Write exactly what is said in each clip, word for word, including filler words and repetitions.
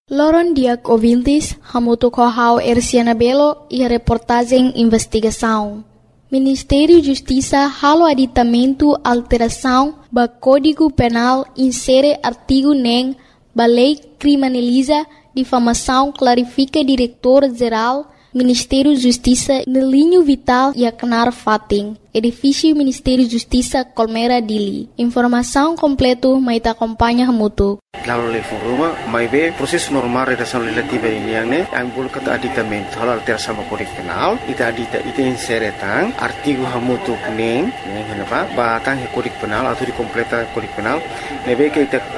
Loron diak ouvintes, hamuto kohau Erciana Belo e a reportagem investigação. Ministério Justiça halo aditamento alteração ba Código Penal insere artigo nem ba lei criminaliza difamação clarifica diretor-geral Ministério Justiça no linho vital e acnar fating. Edifício Ministério Justiça Colmeira Dili. Informação completa mai ta acompanha hamuto. Lalu level rumah, mai be proses normal redação legislativa ini yang ne, yang boleh kata aditamento halal alteração ba Código Penal, ita adita ita insere tang artigo hamutu neng, neng kenapa? Ba tang Código Penal atau di completa Código Penal, nebe ke ita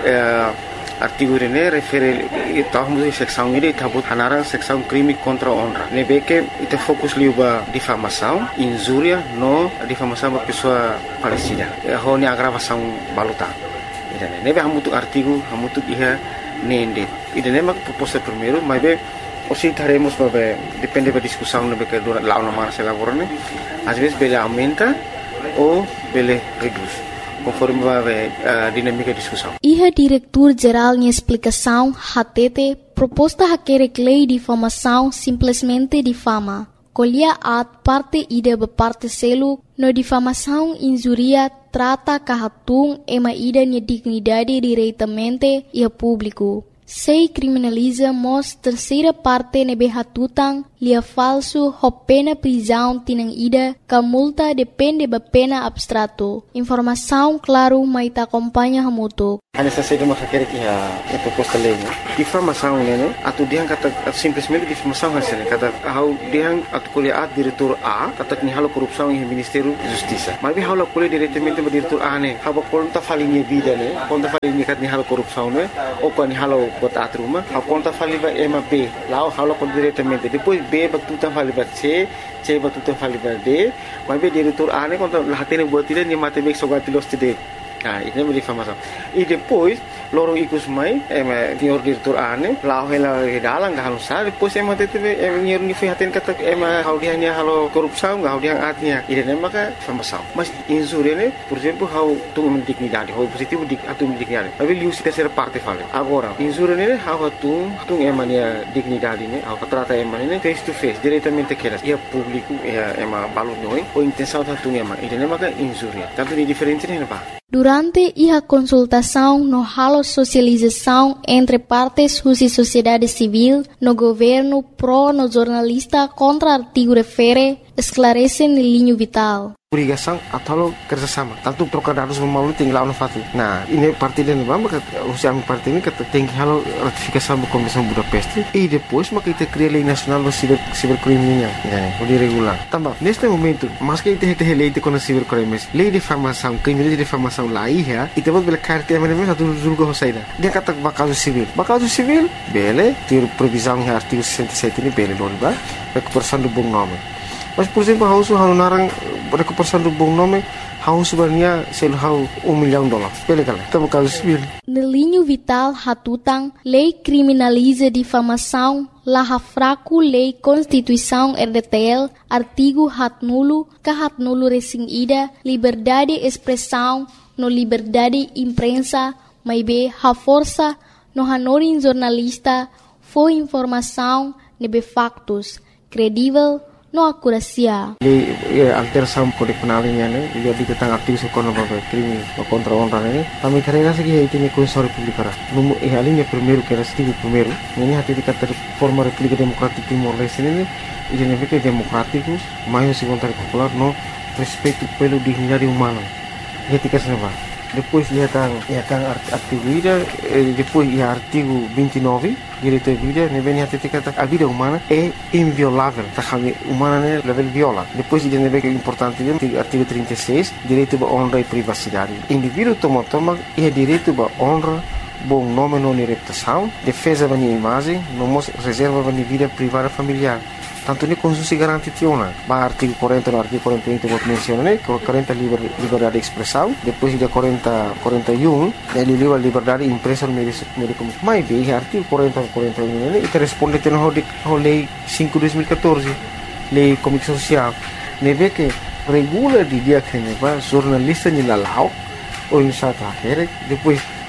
artigo ini refere tahu mesti seksão ini tabut hanarang seksão crime contra honra. Nebe ke ita fokus liuba difamação, injúria no difamação ba pessoa falecida. Ho ni agravação baluta. Idane nebe hamutu artigo hamutu iha nende. Idane mak proposta primeiro, mas be osi taremos babe depende da discussão nebe que dura lá na mara se elaborane. Às vezes bele aumenta ou bele reduz. Conforme vai a dinâmica de discussão. Iha diretor-geral em explicação, hatete, proposta haquerek lei de difamação simplesmente difama. Colhia at parte ida be parte selo, no difamação injuria trata kahatung ema ida ni dignidade diretamente e a público. Sei criminaliza mos terceira parte nebe hatutang lia falso ho pena prisão tinang ida ka multa depende ba pena abstrato. Informação claro mai ta acompanha hamuto. Ana sa seda makakere ki ha e proposta lei. Difamação nene atu diang kata simplesmente difamação hasil kata hau diang atu kuliah diretor A kata ni halo korupsão em Ministério Justiça. Mas bi halo kuliah diretamente ba diretor A ne. Haba konta falinha vida ne. Konta falinha kat ni halo korupsão ne. O ko ni halo bota atruma. Ha konta faliba ema B. Lao halo kon diretamente. Depois B batuta faliba C, C batuta faliba D. Mas bi diretor A ne konta lahatene buat tidak ni matematik sogatilos tidak. Ah, ini é difamação. E depois, lorong ikus mai, ema senhor diretor ane, lau hela dalang gak halusar, depois ema teve ema nyer ni fihaten kata ema hau dia nya halo korupsão, gak hau dia atnya. Ide nema ka difamação. Mas injúria ne, por exemplo, hau tung dignidade, hau positivo dik atum dignidade. Mas liu se terceira parte fala. Agora, injúria ne hau tung tung ema nia dignidade ne, hau trata ema ne face to face, diretamente keras. Ia público, ia ema balu noi, ou intenção ta tung ema. Ide nema ka injúria. Tanto ni diferente ne ba. Durante a consultação no halo socialização entre partes e sociedade civil, no governo pro no jornalista contra artigo refere, esclarece no linho vital. Obrigação atau kerjasama. Tanto trocar dados melalui tinggal no fati. Nah, ini parti dan bamba usia parti ini kata tinggi halo ratifikasi Konvensi Budapest e depois maka kita cria lei nacional do ciber cibercrime ya, o regular. Tambah, neste momento, mas que kita tem lei de contra cibercrimes, lei de difamação, crime de difamação lá ia, e temos bela carta mas mesmo satu julgo hosaida. Dia kata bakaso civil. Bakaso civil, bele, ter previsão em artigo sessenta e sete ini bele non ba, recuperação do bom nome. Mas por exemplo, hausu hau narang recuperação do bom nome, hau sebenarnya sel hau um milhão de dólares. Bele kala, tamo caso civil. No linho vital hatutang, lei criminaliza difamação, laha fraco lei Constituição R D T L, artigo hat nulo, ka hat nulo resing ida, liberdade expressão, no liberdade imprensa, mai be ha força, no hanorin jornalista, foi informação, nebe factos, credível, no acuracia. Lei alteração Código Penal ini ne, dia di tentang aktivis ekonomi crime contra honra ne. Kami terima segi itu ni Constituição Republicana. Numu eh alinha primeiro que era artigo primeiro. Ini hati di kata forma República Democrática Timor-Leste ne, ini ne que democrático, mais se vontade popular no respeito pelo dignidade humana. Ia tika senava. Depois ia tang ia tang artigo ida, depois ia artigo vinte e nove, direito à vida, ne vem hati kata a vida humana é inviolável, tá kami humana ne level viola. Depois ia ne vem que é importante artigo trinta e seis, direito à honra e privacidade. Indivíduo toma toma ia direito à honra, bom nome não reputação, defesa da minha imagem, não reserva da minha vida privada familiar. Tanto ni konstitusi garanti tiona, ba artigo quarenta no artigo quarenta e um que vou mencionar, quarenta liber, liberdade de expressão, depois de quarenta, quarenta e um, ele livre liberdade de imprensa no meio de comunicação. Mas bem, artigo quarenta, quarenta e um, ele responde à lei cinco de dois mil e catorze, lei de comunicação social, ne vê que regula de dia que ne va jornalista ni lalau, ou em sata akhir, depois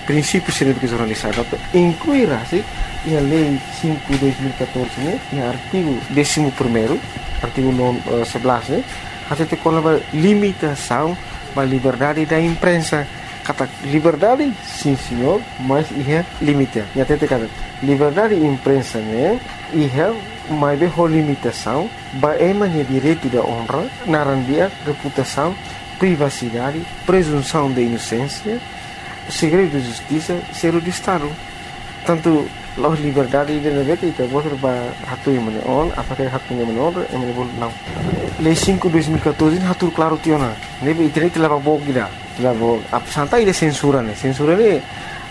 princípios de jornalismo, incluirá-se em a Lei cinco de dois mil e catorze, né, em artigo décimo primeiro, artigo sebelas, né, até ter com a limitação da liberdade da imprensa. Kata liberdade, sim senhor, mas é limite. E até ter kata liberdade de imprensa, né, é mais bem limitação, é mais direito da honra, narandia, reputação, privacidade, presunção de inocência, segredo de justiça, ser de Estado. Tanto a liberdade de negócio itu boleh berhatu yang mana on, apakah hatu yang mana on, yang mana boleh não. Lei cinco de dois mil e catorze hatu claro tiona. Nebe internet telah bawa kita, telah bawa. Apa santai de censura ne, censura ne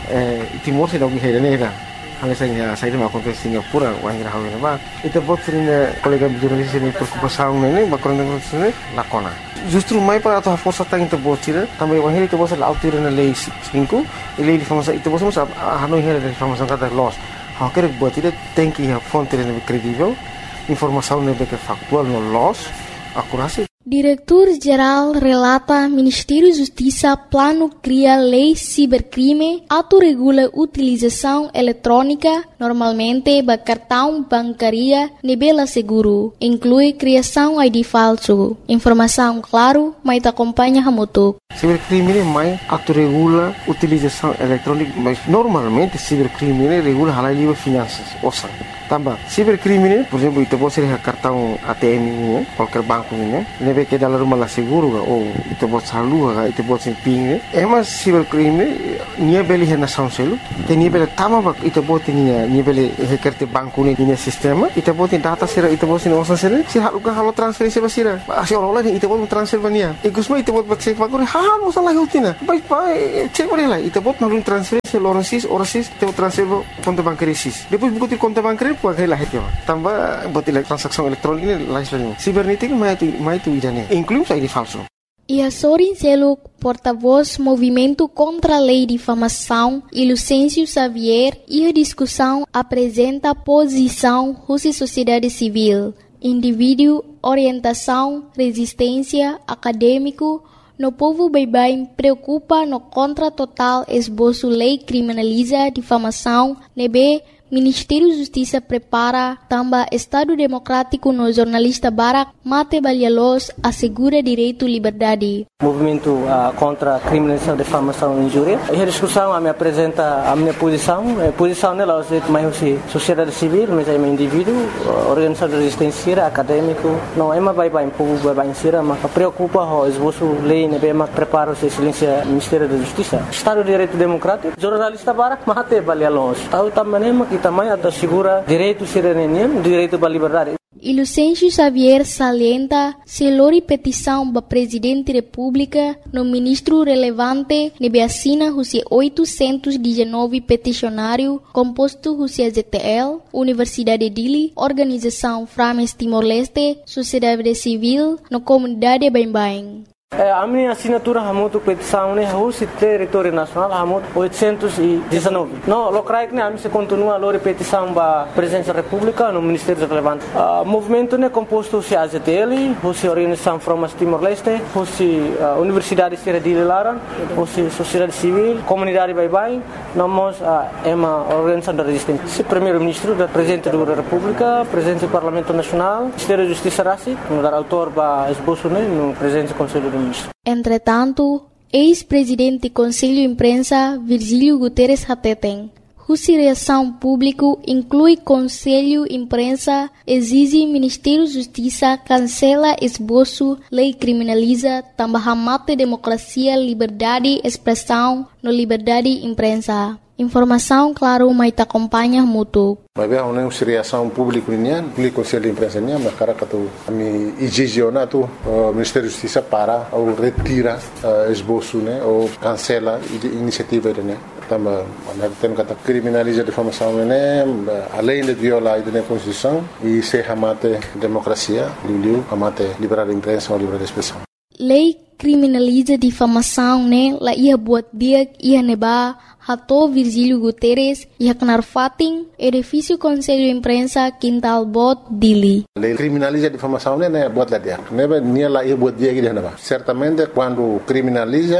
Timor se dau gihai ne dah. Hal saya saya dah makan ke Singapura, wang irah hawi nama. Itu buat sering kolega jurnalis ini perkupasan ne, bakoran dengan sini lakona. Justru mai para atau força tang itu buat sih, tambah wang ini itu buat sel autir na lei cinco, lei de famosa itu buat semua hanoi hera de famosa kata loss. Hak kerja buat itu tem que a fonte ne credível, informação ne que factual no loss, akurasi. Diretor-Geral relata Ministério Justiça plano cria lei cibercrime, autorregula utilização eletrônica, normalmente ba cartão bancaria nebela seguro, inclui criação I D falso. Informação claro, mas acompanha hamutuk. Cibercrime mai autorregula utilização eletrônica, mas normalmente cibercrime regula halal livre finanças, osan. Tambah, cibercrime, por exemplo, itu pode ser cartão A T M ini, qualquer banco ini, nebe que dalam rumah lah seguro, ou itu pode salu, itu pode ser ping, emas cibercrime, nia beli hena sound selu, te nia beli tama bak, itu pode nia nia beli hekerte banco ini nia sistema, itu pode data sira, itu pode osan sira, si halukan halu transferensi basira, asi orang lain itu pode transfer bania, ikusma itu pode cek bagor, ha mau salah utina, baik baik cek boleh lah, itu pode nalun transferensi orang sis, orang sis, itu transfer konto bancaria sis, depois buku konto bancaria pakai lah itu, tambah buat transaksi elektronik ini lain sebagainya. Cibernética mais tu mais tu idane, inclui I D falso. E a Sorin Seluk, porta-voz Movimento contra a Lei de Difamação, e Lucêncio Xavier, e a discussão apresenta posição Rússia Sociedade Civil, indivíduo, orientação, resistência, acadêmico, no povo bem-bem preocupa no contra total esboço lei criminaliza difamação, nebe Ministério da Justiça prepara também Estado Democrático no jornalista Barak Mate Balialos assegura direito e liberdade. Movimento uh, contra a criminalização, difamação e injúria. E a discussão a me apresenta a minha posição. A posição dela é mais sociedade civil, mas é um indivíduo, organização de resistência, acadêmico. Não é mais bem bem povo bem bem sira, mas preocupa o esboço lei ne bem mais prepara o excelência Ministério da Justiça. Estado de Direito Democrático, jornalista Barak Mate Balialos. Tahu também que também assegura direito cidadania, direito à liberdade. E Lucêncio Xavier salienta se lori petição ba Presidente da República no ministro relevante nebe assina os oitocentos e dezenove peticionário composto os Z T L, Universidade de Dili, Organização Frames Timor-Leste, Sociedade Civil, no comunidade bem-bem. A minha assinatura é muito petição, né? O território nacional é muito oitocentos e dezenove. Não, o que é que continua a repetição da Presidência da República no Ministério Relevante. O movimento é composto de A Z T L, de Organização Frames Timor-Leste, de Universidade de Dili Laran, de Sociedade Civil, Comunidade Bye-Bye, nós é uma organização de resistência. O Primeiro-Ministro, o Presidente da República, o Presidente do Parlamento Nacional, o Ministério da Justiça Rassi, o autor da esboço no Presidente do Conselho do Entretanto, ex-presidente do Conselho de Imprensa, Virgílio Guterres Hateten, cuja reação pública inclui Conselho de Imprensa, exige Ministério da Justiça cancela esboço, lei criminaliza, também mata democracia, liberdade, expressão, no liberdade de imprensa. Informação, claro, mas te acompanha muito. Mas bem, uma reação pública nian, público Conselho de Imprensa nian, mas cara que tu me exige tu o Ministério da Justiça para ou retira esboço, né, ou cancela a iniciativa né. Também, nós temos que criminalizar a difamação né, além de violar a Constituição e se amate democracia, liu amate liberdade de imprensa ou liberdade de expressão. Lei criminaliza difamação, né? La ia buat dia ia neba hato Virgílio Guterres ia kenar fating edifício Conselho de Imprensa Quintal Bot Dili. Lei criminaliza difamação, né? Buat lá dia. Neba nia la ia buat dia que neba. Certamente quando criminaliza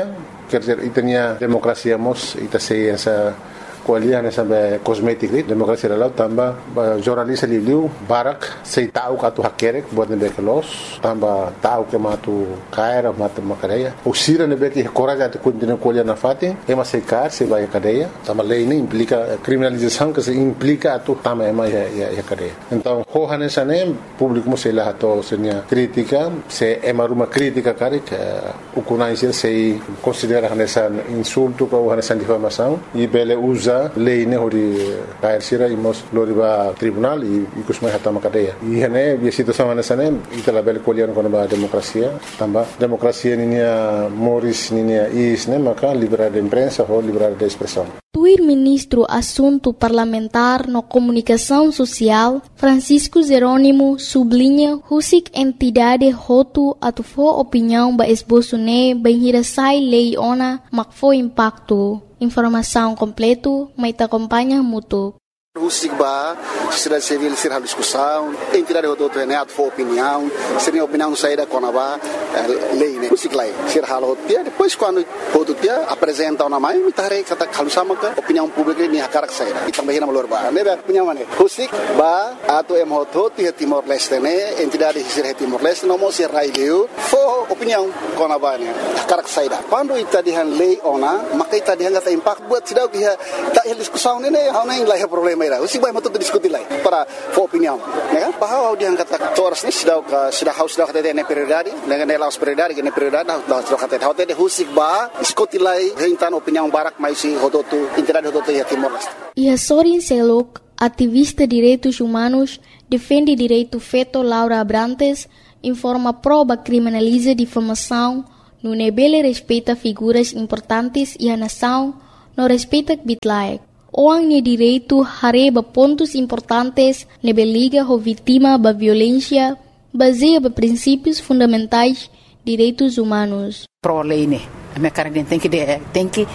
quer dizer, itania demokrasia mos ita sei essa kualian sampai kosmetik ni demokrasi lalau tambah jurnalis liu barak sei tahu katu hakerek buat nebe kelos tambah tahu ke matu kaira matu makareya usira nebe ki coraja tu continua kualian na fati ema sei kar sei vai cadeia tambah lei ini implica criminalização que se implica tu tambah ema ya ya, ya cadeia então hohane sane publik mo sei lah to senia crítica se ema ruma crítica karik ukunai sei considera nessa insulto ko nessa difamação e bele usa lei ne hori kair sira imos loriba tribunal e kusmai hatama cadeia e hene bi situação nessa ne itala bele kolian kono ba demokrasia tamba demokrasia ninia moris ninia is ne maka liberdade de imprensa ou liberdade de expressão. Tuir ministro Assunto Parlamentar no Comunicação Social, Francisco Jerônimo, sublinha husik entidade hotu atu fo opinião ba esboço ne benhirasai lei ona makfo impacto. Informação completo, mas te acompanha muito. Husik ba, sociedade civil ser a discussão, entidade rodoto é neto for opinião, seria opinião saída com a ba lei né, husik lá, ser halo dia depois quando rodo dia apresenta uma mãe, me tarei kata kalusama ka opinião pública ni hakarak saída, e também na melhor ba, né opinião né, husik ba ato em rodo dia Timor Leste né, entidade ser Timor Leste não mo ser raio, for opinião com a ba né, hakarak saída. Quando ita dihan lei ona, maka ita dihan kata impact buat sidau dia tak diskusão né, hau nem lah problema o si vai mato discutir lá para for opinião né bahwa dia kata toras ni sudah sudah haus sudah kata ne prioridade dengan ne laos prioridade ne prioridade dah sudah kata hotel de husik ba discutir lá rentan opinião barak mais si hodoto entidade hodoto ya Timor Leste. E Sorin Selok, ativista de direitos humanos, defende direito feto Laura Abrantes, informa prova criminaliza difamação, no nebele respeita figuras importantes e a nação não respeita bitlaek. Orang ni direito hareba pontos importantes nebe liga ho vítima ba violência baseia ba princípios fundamentais direitos humanos. Pro lei né, a minha cara tem que tem que